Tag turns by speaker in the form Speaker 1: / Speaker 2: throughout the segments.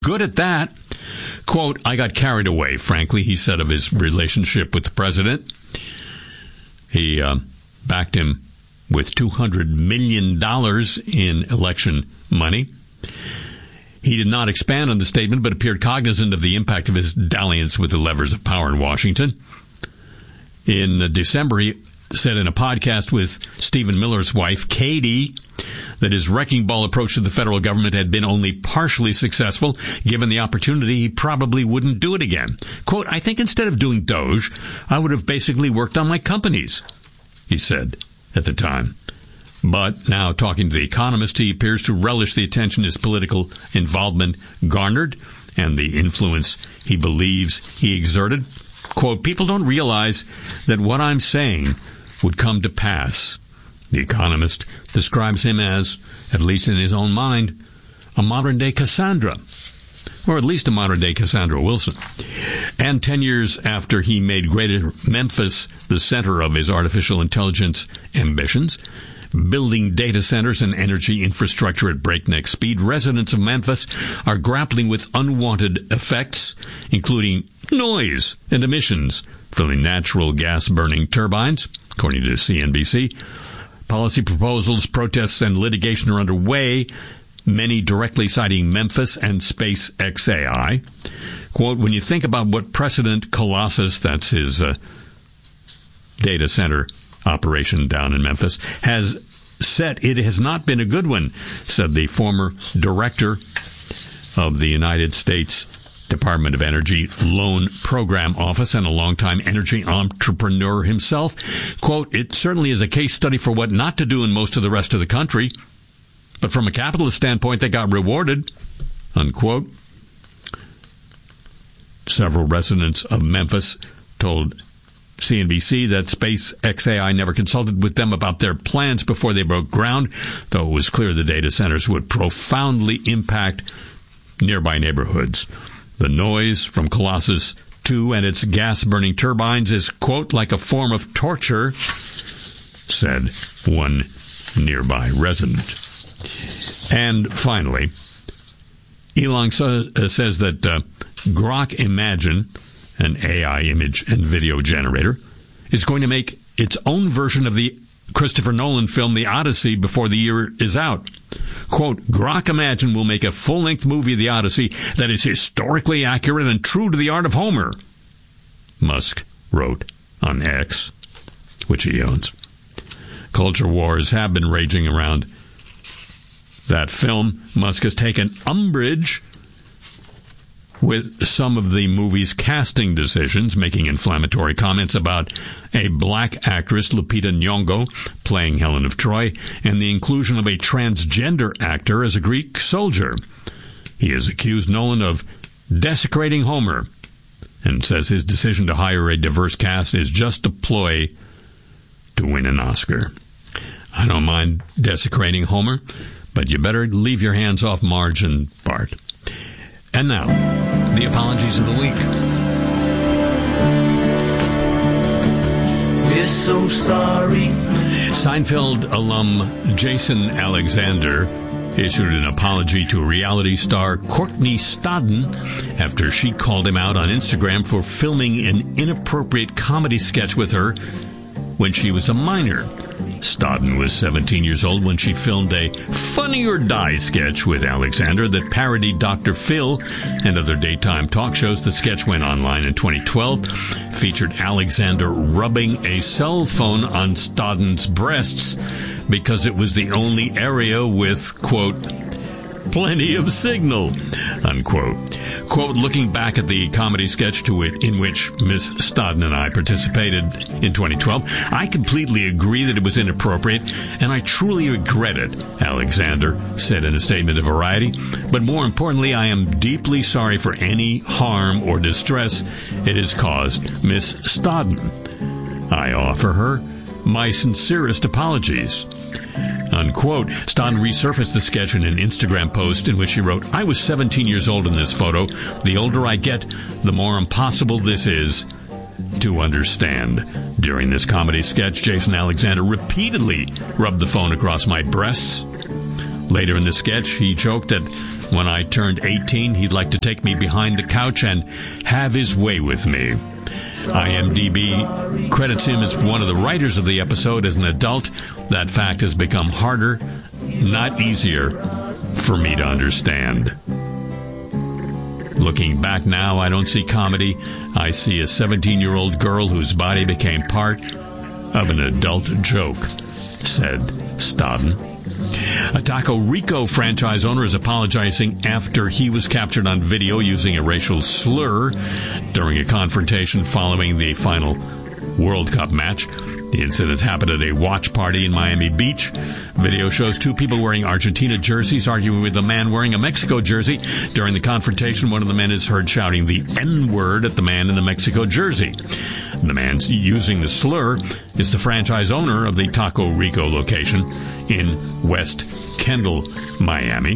Speaker 1: good at that. Quote, I got carried away, frankly, he said of his relationship with the president. He backed him with $200 million in election money. He did not expand on the statement, but appeared cognizant of the impact of his dalliance with the levers of power in Washington. In December, he said in a podcast with Stephen Miller's wife, Katie, that his wrecking ball approach to the federal government had been only partially successful. Given the opportunity, he probably wouldn't do it again. Quote, I think instead of doing Doge, I would have basically worked on my companies, he said at the time. But now, talking to The Economist, he appears to relish the attention his political involvement garnered and the influence he believes he exerted. Quote, people don't realize that what I'm saying would come to pass. The Economist describes him as, at least in his own mind, a modern-day Cassandra, or at least a modern-day Cassandra Wilson. And 10 years after he made Greater Memphis the center of his artificial intelligence ambitions, building data centers and energy infrastructure at breakneck speed, residents of Memphis are grappling with unwanted effects, including noise and emissions from the natural gas-burning turbines, according to CNBC. Policy proposals, protests, and litigation are underway, many directly citing Memphis and SpaceX AI. Quote, when you think about what Precedent Colossus, that's his data center operation down in Memphis, has said, it has not been a good one, said the former director of the United States Department of Energy Loan Program Office and a longtime energy entrepreneur himself. Quote, it certainly is a case study for what not to do in most of the rest of the country, but from a capitalist standpoint, they got rewarded, unquote. Several residents of Memphis told CNBC that SpaceX AI never consulted with them about their plans before they broke ground, though it was clear the data centers would profoundly impact nearby neighborhoods. The noise from Colossus 2 and its gas-burning turbines is, quote, like a form of torture, said one nearby resident. And finally, Elon says that Grok Imagine, an AI image and video generator, is going to make its own version of the Christopher Nolan film The Odyssey before the year is out. Quote, Grok Imagine will make a full-length movie of The Odyssey that is historically accurate and true to the art of Homer, Musk wrote on X, which he owns. Culture wars have been raging around that film. Musk has taken umbrage with some of the movie's casting decisions, making inflammatory comments about a black actress, Lupita Nyong'o, playing Helen of Troy, and the inclusion of a transgender actor as a Greek soldier. He has accused Nolan of desecrating Homer and says his decision to hire a diverse cast is just a ploy to win an Oscar. I don't mind desecrating Homer, but you better leave your hands off Marge and Bart. And now, the apologies of the week.
Speaker 2: We're so sorry.
Speaker 1: Seinfeld alum Jason Alexander issued an apology to reality star Courtney Stodden after she called him out on Instagram for filming an inappropriate comedy sketch with her when she was a minor. Stodden was 17 years old when she filmed a Funny or Die sketch with Alexander that parodied Dr. Phil and other daytime talk shows. The sketch went online in 2012, featured Alexander rubbing a cell phone on Stodden's breasts because it was the only area with, quote, plenty of signal, unquote. Quote, looking back at the comedy sketch in which Miss Stodden and I participated in 2012, I completely agree that it was inappropriate, and I truly regret it, Alexander said in a statement to Variety. But more importantly, I am deeply sorry for any harm or distress it has caused Miss Stodden. I offer her my sincerest apologies, unquote. Stodden resurfaced the sketch in an Instagram post in which she wrote, I was 17 years old in this photo. The older I get, the more impossible this is to understand. During this comedy sketch, Jason Alexander repeatedly rubbed the phone across my breasts. Later in the sketch, he joked that When I turned 18, he'd like to take me behind the couch and have his way with me. IMDb credits him as one of the writers of the episode. As an adult, that fact has become harder, not easier, for me to understand. Looking back now, I don't see comedy. I see a 17-year-old girl whose body became part of an adult joke, said Stodden. A Taco Rico franchise owner is apologizing after he was captured on video using a racial slur during a confrontation following the final World Cup match. The incident happened at a watch party in Miami Beach. Video shows two people wearing Argentina jerseys arguing with a man wearing a Mexico jersey. During the confrontation, one of the men is heard shouting the N-word at the man in the Mexico jersey. The man using the slur is the franchise owner of the Taco Rico location in West Kendall, Miami.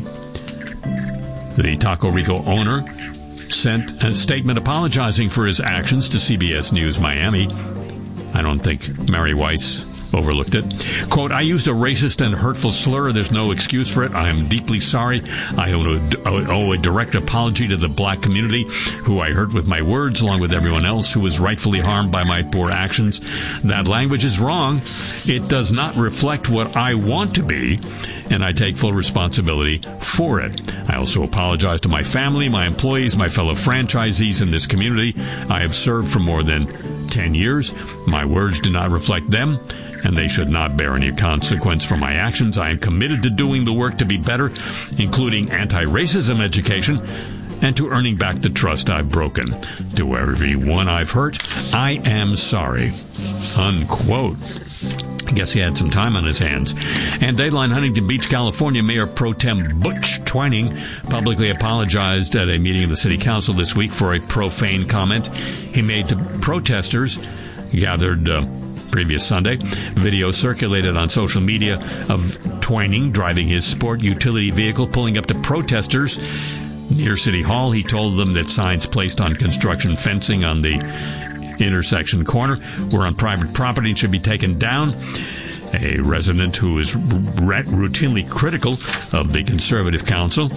Speaker 1: The Taco Rico owner sent a statement apologizing for his actions to CBS News Miami. I don't think Mary Weiss overlooked it. Quote, I used a racist and hurtful slur. There's no excuse for it. I am deeply sorry. I owe a direct apology to the black community who I hurt with my words, along with everyone else who was rightfully harmed by my poor actions. That language is wrong. It does not reflect what I want to be, and I take full responsibility for it. I also apologize to my family, my employees, my fellow franchisees in this community. I have served for more than 10 years. My words do not reflect them, and they should not bear any consequence for my actions. I am committed to doing the work to be better, including anti-racism education, and to earning back the trust I've broken. To everyone I've hurt, I am sorry. Unquote. I guess he had some time on his hands. And Dateline Huntington Beach, California, Mayor Pro Tem Butch Twining publicly apologized at a meeting of the city council this week for a profane comment he made to protesters gathered previous Sunday. Video circulated on social media of Twining driving his sport utility vehicle pulling up to protesters near City Hall. He told them that signs placed on construction fencing on the intersection corner were on private property and should be taken down. A resident who is routinely critical of the Conservative Council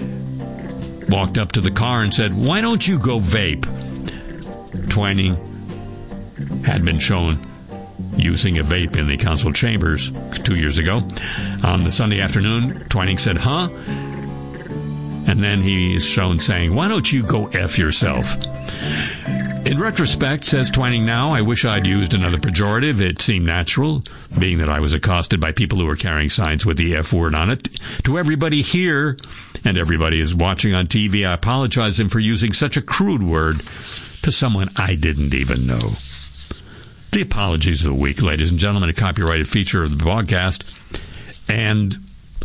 Speaker 1: walked up to the car and said, "Why don't you go vape?" Twining had been shown using a vape in the council chambers 2 years ago. On the Sunday afternoon, Twining said, "Huh?" And then he is shown saying, "Why don't you go F yourself?" In retrospect, says Twining now, I wish I'd used another pejorative. It seemed natural, being that I was accosted by people who were carrying signs with the F word on it. To everybody here, and everybody is watching on TV, I apologize for using such a crude word to someone I didn't even know. The apologies of the week, ladies and gentlemen, a copyrighted feature of the broadcast. And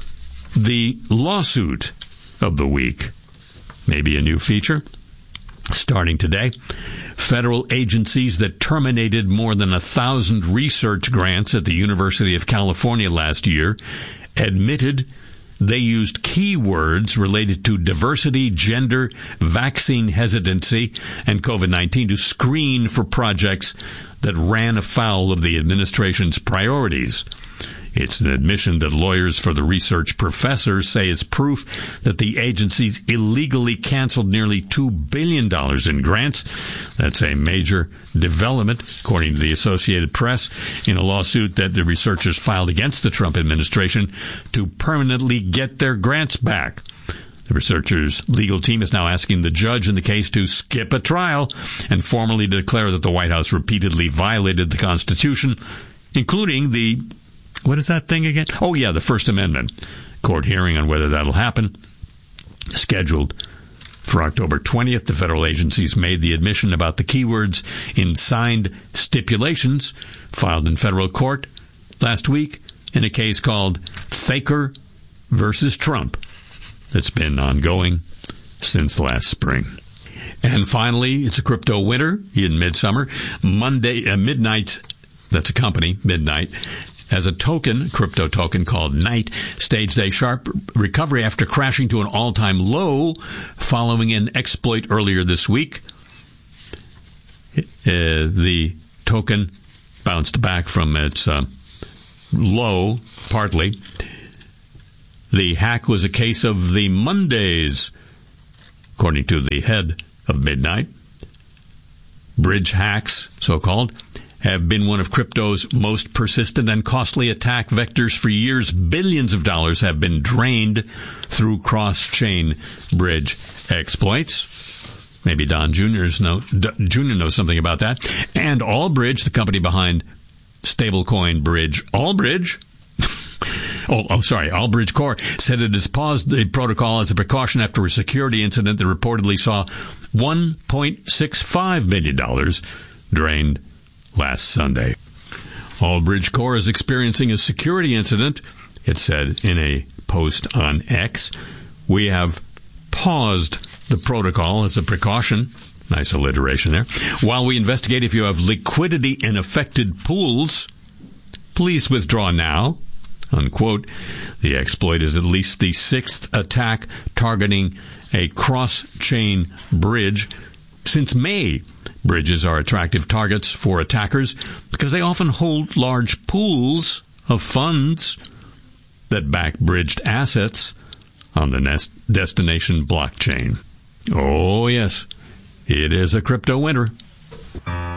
Speaker 1: the lawsuit of the week, maybe a new feature, starting today. Federal agencies that terminated more than 1,000 research grants at the University of California last year admitted they used keywords related to diversity, gender, vaccine hesitancy, and COVID-19 to screen for projects that ran afoul of the administration's priorities. It's an admission that lawyers for the research professors say is proof that the agencies illegally canceled nearly $2 billion in grants. That's a major development, according to the Associated Press, in a lawsuit that the researchers filed against the Trump administration to permanently get their grants back. The researchers' legal team is now asking the judge in the case to skip a trial and formally declare that the White House repeatedly violated the Constitution, including the what is that thing again? Oh, yeah, the First Amendment. Court hearing on whether that'll happen, scheduled for October 20th. The federal agencies made the admission about the keywords in signed stipulations filed in federal court last week in a case called Thaker versus Trump that's been ongoing since last spring. And finally, it's a crypto winter in midsummer. Monday, Midnight, that's a company, Midnight, as a token, crypto token called Knight, staged a sharp recovery after crashing to an all-time low following an exploit earlier this week. The token bounced back from its low, partly, The hack was a case of the Mondays, according to the head of Midnight. Bridge hacks, so-called, have been one of crypto's most persistent and costly attack vectors for years. Billions of dollars have been drained through cross-chain bridge exploits. Maybe Don Jr. knows something about that. And Allbridge, the company behind stablecoin bridge Allbridge, Allbridge Core, said it has paused the protocol as a precaution after a security incident that reportedly saw $1.65 million drained last Sunday. Allbridge Core is experiencing a security incident, it said in a post on X. We have paused the protocol as a precaution. Nice alliteration there. While we investigate if you have liquidity in affected pools, please withdraw now. Unquote. The exploit is at least the sixth attack targeting a cross-chain bridge since May. Bridges are attractive targets for attackers because they often hold large pools of funds that back bridged assets on the destination blockchain. Oh, yes, it is a crypto winter.